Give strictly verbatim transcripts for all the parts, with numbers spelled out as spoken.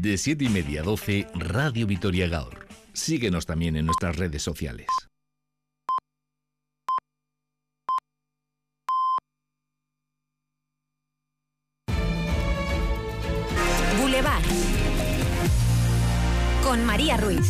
De siete y media a doce, Radio Vitoria Gaur. Síguenos también en nuestras redes sociales. Boulevard. Con María Ruiz.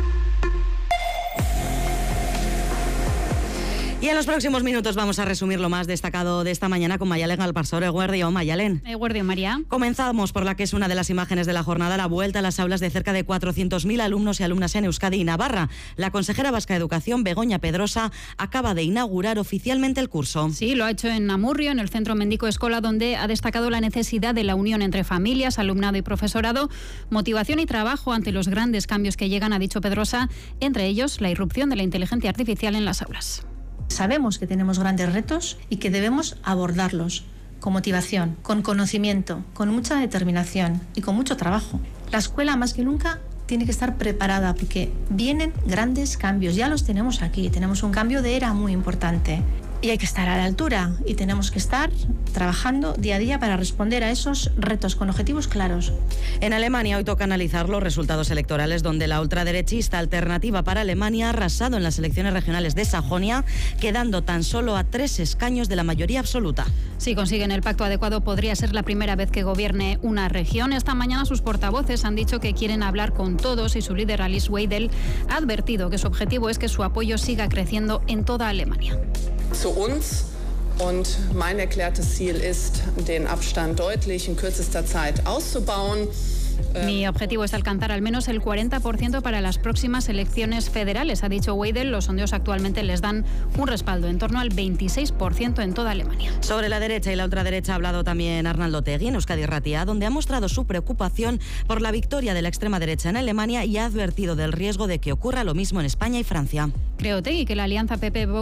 Y en los próximos minutos vamos a resumir lo más destacado de esta mañana con Mayalen Galparsor. Eguerdio, Mayalen. Eguerdio, María. Comenzamos por la que es una de las imágenes de la jornada, la vuelta a las aulas de cerca de cuatrocientos mil alumnos y alumnas en Euskadi y Navarra. La consejera vasca de Educación, Begoña Pedrosa, acaba de inaugurar oficialmente el curso. Sí, lo ha hecho en Amurrio, en el Centro Mendico Escola, donde ha destacado la necesidad de la unión entre familias, alumnado y profesorado, motivación y trabajo ante los grandes cambios que llegan, ha dicho Pedrosa, entre ellos la irrupción de la inteligencia artificial en las aulas. Sabemos que tenemos grandes retos y que debemos abordarlos con motivación, con conocimiento, con mucha determinación y con mucho trabajo. La escuela, más que nunca, tiene que estar preparada porque vienen grandes cambios. Ya los tenemos aquí. Tenemos un cambio de era muy importante. Y hay que estar a la altura y tenemos que estar trabajando día a día para responder a esos retos con objetivos claros. En Alemania hoy toca analizar los resultados electorales donde la ultraderechista Alternativa para Alemania ha arrasado en las elecciones regionales de Sajonia, quedando tan solo a tres escaños de la mayoría absoluta. Si consiguen el pacto adecuado, podría ser la primera vez que gobierne una región. Esta mañana sus portavoces han dicho que quieren hablar con todos y su líder Alice Weidel ha advertido que su objetivo es que su apoyo siga creciendo en toda Alemania. Zu uns und mein erklärtes Ziel ist, den Abstand deutlich in kürzester Zeit auszubauen. Mi objetivo es alcanzar al menos el cuarenta por ciento para las próximas elecciones federales, ha dicho Weidel. Los sondeos actualmente les dan un respaldo en torno al veintiséis por ciento en toda Alemania. Sobre la derecha y la ultraderecha ha hablado también Arnaldo Otegi en Euskadi Irratia, donde ha mostrado su preocupación por la victoria de la extrema derecha en Alemania y ha advertido del riesgo de que ocurra lo mismo en España y Francia. Cree Otegi que la alianza P P